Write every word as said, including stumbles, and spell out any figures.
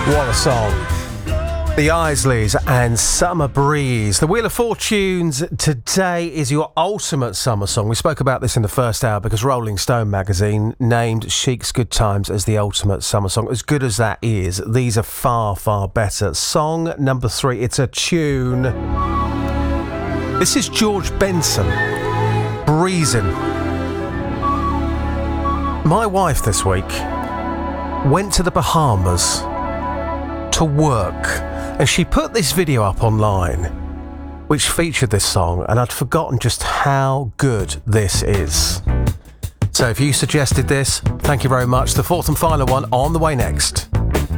What a song. The Isleys and Summer Breeze. The Wheel of Fortunes today is your ultimate summer song. We spoke about this in the first hour because Rolling Stone magazine named Chic's Good Times as the ultimate summer song. As good as that is, these are far, far better. Song number three, it's a tune. This is George Benson, Breezin'. My wife this week went to the Bahamas to work, and she put this video up online which featured this song, and I'd forgotten just how good this is. So if you suggested this, thank you very much. The fourth and final one on the way next.